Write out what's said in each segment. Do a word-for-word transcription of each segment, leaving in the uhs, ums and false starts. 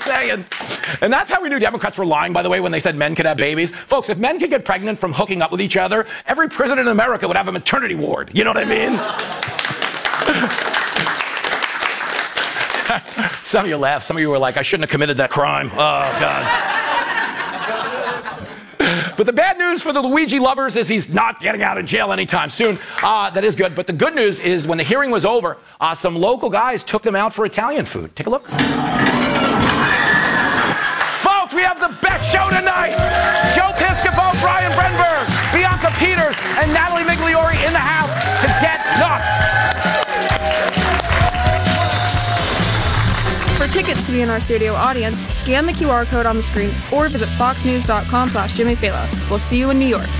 saying. And that's how we knew Democrats were lying, by the way, when they said men could have babies. Folks, if men could get pregnant from hooking up with each other, every president in America would have a maternity ward. You know what I mean? Some of you laughed. Some of you were like, I shouldn't have committed that crime. Oh, God. But the bad news for the Luigi lovers is he's not getting out of jail anytime soon. Uh, that is good. But the good news is when the hearing was over, uh, some local guys took them out for Italian food. Take a look. Folks, we have the best show tonight. Joe Piscopo, Brian Brenberg, Bianca Peters, and Natalie Migliori in the house to get nuts. For tickets to be in our studio audience, scan the Q R code on the screen or visit foxnews.com slash Jimmy Fallon. We'll see you in New York.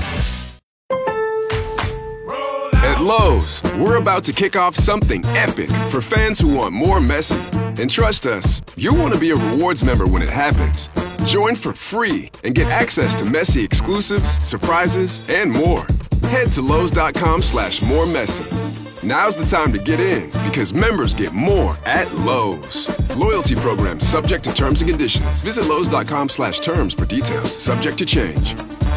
At Lowe's, we're about to kick off something epic for fans who want more Messi. And trust us, you'll want to be a rewards member when it happens. Join for free and get access to Messi exclusives, surprises, and more. Head to Lowe's.com slash more Messi. Now's the time to get in because members get more at Lowe's. Loyalty program subject to terms and conditions. Visit Lowe's.com slash terms for details. Subject to change.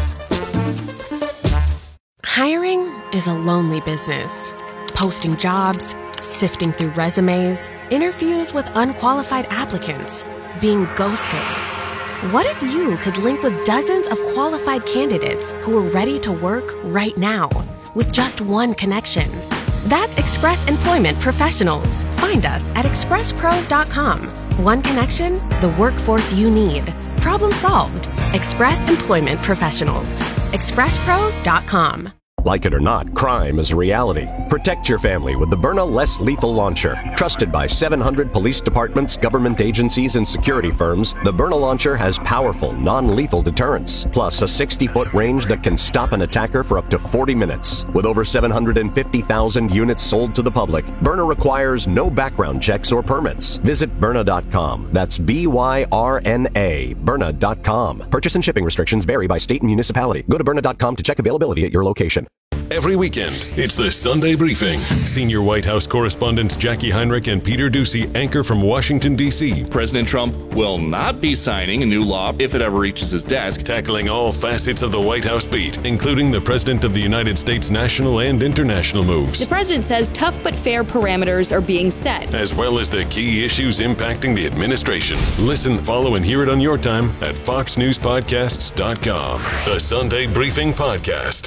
Hiring is a lonely business. Posting jobs, sifting through resumes, interviews with unqualified applicants, being ghosted. What if you could link with dozens of qualified candidates who are ready to work right now with just one connection? That's Express Employment Professionals. Find us at express pros dot com. One connection, the workforce you need. Problem solved. Express Employment Professionals. express pros dot com. Like it or not, crime is a reality. Protect your family with the Byrna Less Lethal Launcher. Trusted by seven hundred police departments, government agencies, and security firms, the Byrna Launcher has powerful, non-lethal deterrence, plus a sixty-foot range that can stop an attacker for up to forty minutes. With over seven hundred fifty thousand units sold to the public, Byrna requires no background checks or permits. Visit Byrna dot com. That's B Y R N A, Byrna dot com. Purchase and shipping restrictions vary by state and municipality. Go to Byrna dot com to check availability at your location. Every weekend, it's the Sunday Briefing. Senior White House correspondents Jackie Heinrich and Peter Doocy anchor from Washington, D C President Trump will not be signing a new law if it ever reaches his desk. Tackling all facets of the White House beat, including the President of the United States national and international moves. The president says tough but fair parameters are being set, as well as the key issues impacting the administration. Listen, follow, and hear it on your time at fox news podcasts dot com. The Sunday Briefing Podcast.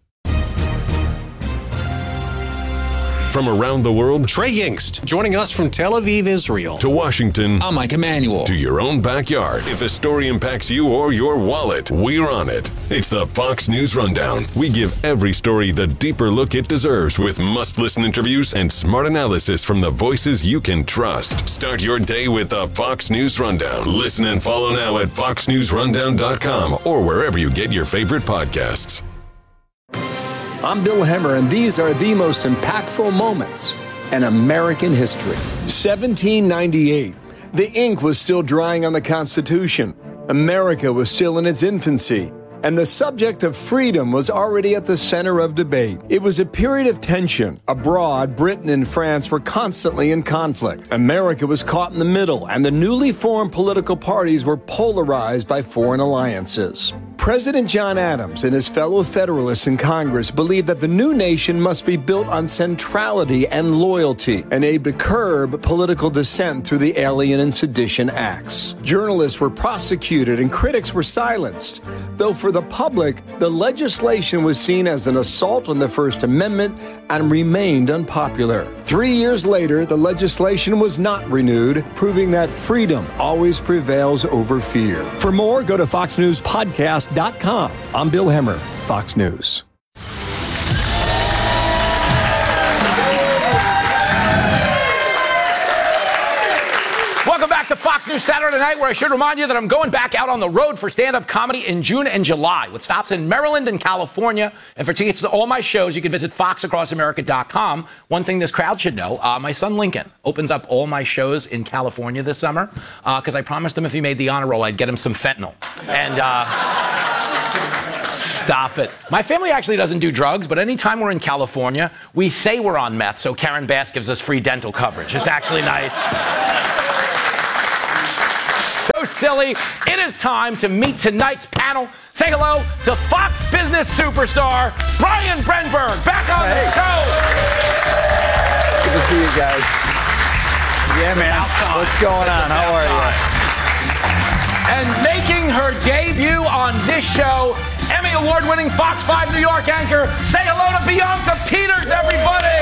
From around the world, Trey Yingst, joining us from Tel Aviv, Israel. To Washington, I'm Mike Emanuel. To your own backyard. If a story impacts you or your wallet, we're on it. It's the Fox News Rundown. We give every story the deeper look it deserves with must-listen interviews and smart analysis from the voices you can trust. Start your day with the Fox News Rundown. Listen and follow now at fox news rundown dot com or wherever you get your favorite podcasts. I'm Bill Hemmer, and these are the most impactful moments in American history. seventeen ninety-eight. The ink was still drying on the Constitution. America was still in its infancy. And the subject of freedom was already at the center of debate. It was a period of tension. Abroad, Britain and France were constantly in conflict. America was caught in the middle, and the newly formed political parties were polarized by foreign alliances. President John Adams and his fellow Federalists in Congress believed that the new nation must be built on centrality and loyalty and aimed to curb political dissent through the Alien and Sedition Acts. Journalists were prosecuted and critics were silenced, though for the public, the legislation was seen as an assault on the First Amendment and remained unpopular. Three years later, the legislation was not renewed, proving that freedom always prevails over fear. For more, go to fox news podcast dot com. I'm Bill Hemmer, Fox News. Welcome back to Fox News Saturday Night, where I should remind you that I'm going back out on the road for stand-up comedy in June and July, with stops in Maryland and California. And for tickets to all my shows, you can visit fox across america dot com. One thing this crowd should know, uh, my son Lincoln opens up all my shows in California this summer, because uh, I promised him if he made the honor roll, I'd get him some fentanyl. And, uh... Stop it. My family actually doesn't do drugs, but anytime we're in California, we say we're on meth, so Karen Bass gives us free dental coverage. It's actually nice. So silly. It is time to meet tonight's panel. Say hello to Fox Business superstar Brian Brenberg, back on hey. the show. Good to see you guys. Yeah, man. Outside. What's going on? How are you? And making her debut on this show, Emmy Award-winning Fox five New York anchor. Say hello to Bianca Peters, everybody.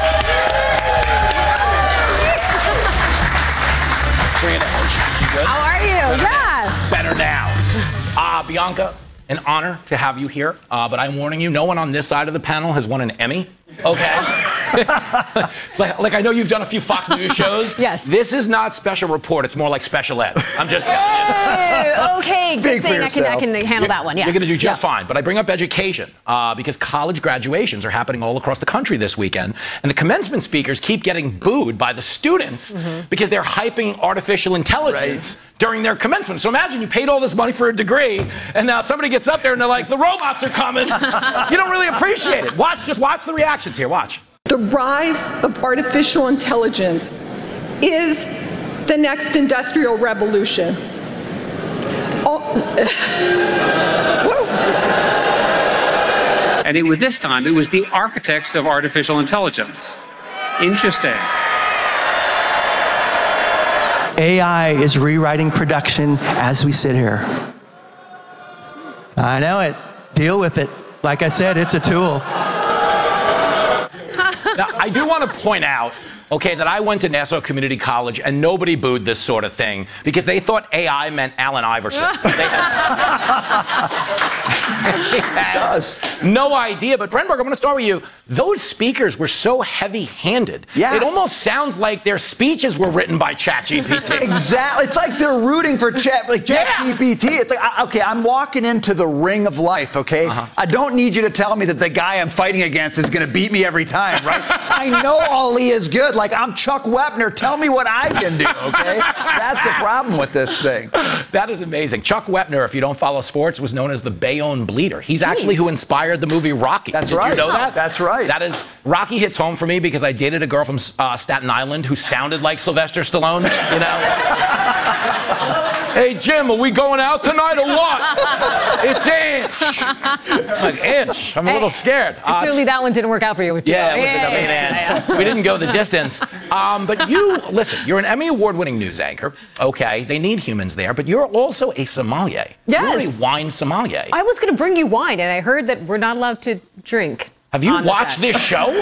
How are you? Better yeah. Now. Better now. Uh, Bianca, an honor to have you here. Uh, but I'm warning you, no one on this side of the panel has won an Emmy. Okay. like, like I know you've done a few Fox News shows. Yes. This is not special report. It's more like special ed. I'm just telling you. Okay, good thing I can, I can handle you're, that one. Yeah. You're going to do just yeah. fine. But I bring up education uh, because college graduations are happening all across the country this weekend. And the commencement speakers keep getting booed by the students mm-hmm. because they're hyping artificial intelligence right. during their commencement. So imagine you paid all this money for a degree and now somebody gets up there and they're like, the robots are coming. You don't really appreciate it. Watch, just watch the reactions here. Watch. The rise of artificial intelligence is the next industrial revolution. Oh, and it was this time, it was the architects of artificial intelligence. Interesting. A I is rewriting production as we sit here. I know it. Deal with it. Like I said, it's a tool. Now, I do want to point out, okay, that I went to Nassau Community College and nobody booed this sort of thing because they thought A I meant Allen Iverson. They had, they had no idea. But Brenberg, I'm going to start with you. Those speakers were so heavy-handed. Yes. It almost sounds like their speeches were written by ChatGPT. Exactly. It's like they're rooting for Chat, like ChatGPT. Yeah. It's like, okay, I'm walking into the ring of life, okay? Uh-huh. I don't need you to tell me that the guy I'm fighting against is going to beat me every time, right? I know Ali is good. Like, I'm Chuck Wepner. Tell me what I can do, okay? That's the problem with this thing. That is amazing. Chuck Wepner, if you don't follow sports, was known as the Bayonne Bleeder. He's Jeez. actually who inspired the movie Rocky. That's Did right. you know that? That's right. That is, Rocky hits home for me because I dated a girl from uh, Staten Island who sounded like Sylvester Stallone, you know? Hey, Jim, are we going out tonight or what? It's Inch. I'm like, Inch. I'm a hey, little scared. Uh, clearly that one didn't work out for you. Yeah, it was yeah, a yeah, yeah, yeah. We didn't go the distance. Um, but you, listen, you're an Emmy Award-winning news anchor. Okay, they need humans there, but you're also a sommelier. Yes. You're a wine sommelier. I was going to bring you wine, and I heard that we're not allowed to drink. Have you watched this show? Maybe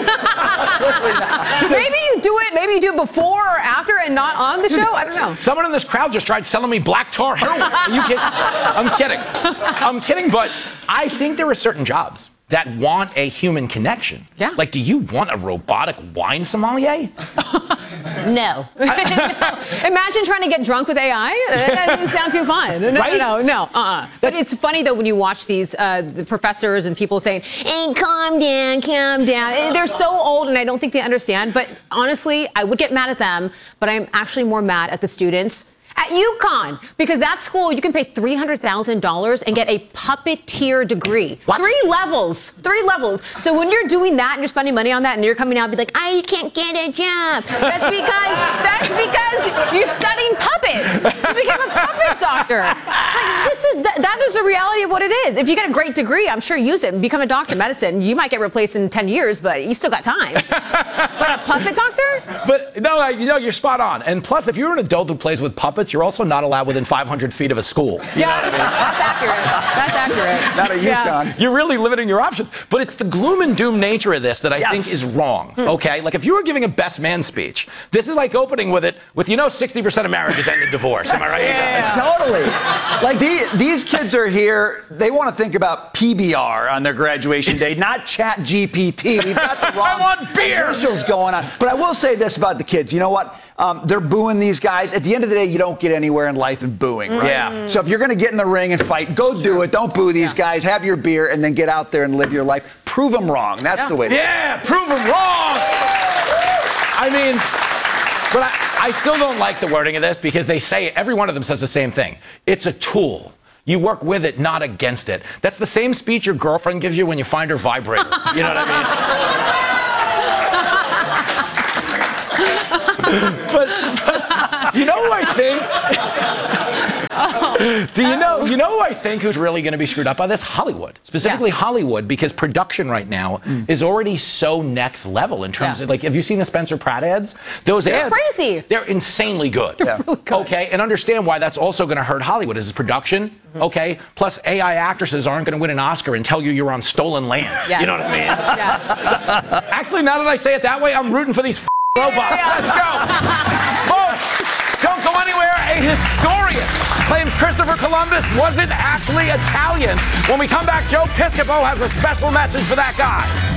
you do it, maybe you do it before or after and not on the show? I don't know. Someone in this crowd just tried selling me black tar heroin. Are you kidding? I'm kidding. I'm kidding, but I think there are certain jobs that want a human connection. Yeah. Like, do you want a robotic wine sommelier? No. no. Imagine trying to get drunk with A I. That doesn't sound too fun. No, right? no, no, no. Uh-uh. But it's funny, though, when you watch these uh, the professors and people saying, hey, calm down, calm down. They're so old, and I don't think they understand. But honestly, I would get mad at them, but I'm actually more mad at the students at UConn, because that school, you can pay three hundred thousand dollars and get a puppeteer degree. What? Three levels. Three levels. So when you're doing that and you're spending money on that and you're coming out and be like, I can't get a job. That's because, that's because you're studying puppets. You became a puppet doctor. Like, this is, th- that is the reality of what it is. If you get a great degree, I'm sure use it and become a doctor of medicine. You might get replaced in ten years, but you still got time. But a puppet doctor? But no, you know, you're spot on. And plus, if you're an adult who plays with puppets, you're also not allowed within five hundred feet of a school. You yeah, know what I mean? That's accurate. That's accurate. Not a UConn. Yeah. You're really limiting your options. But it's the gloom and doom nature of this that I yes. think is wrong. Hmm. Okay? Like, if you were giving a best man speech, this is like opening with it with, you know, sixty percent of marriages end in divorce. Am I right? Yeah. Totally. Like, the, these kids are here, they want to think about P B R on their graduation day, not Chat G P T. We've got the wrong I want beer. commercials going on. But I will say this about the kids. You know what? Um, they're booing these guys. At the end of the day, you don't get anywhere in life in booing, right? Yeah. So if you're going to get in the ring and fight, go do it. Don't boo these yeah. guys. Have your beer and then get out there and live your life. Prove them wrong. That's yeah. the way to Yeah, do it. Prove them wrong. I mean, but I, I still don't like the wording of this because they say, every one of them says the same thing. It's a tool. You work with it, not against it. That's the same speech your girlfriend gives you when you find her vibrator. You know what I mean? but, but you know what I think? Do you know, you know who I think who's really going to be screwed up by this? Hollywood. Specifically yeah. Hollywood, because production right now mm. is already so next level in terms yeah. of, like, have you seen the Spencer Pratt ads? Those they're ads. crazy. They're insanely good. They're really good. Okay, and understand why that's also going to hurt Hollywood is production, mm-hmm. okay? Plus, A I actresses aren't going to win an Oscar and tell you you're on stolen land. Yes. You know what I mean? Yes. So, actually, now that I say it that way, I'm rooting for these f- robots. Yeah. Let's go. Folks, don't go anywhere. A historian claims Christopher Columbus wasn't actually Italian. When we come back, Joe Piscopo has a special message for that guy.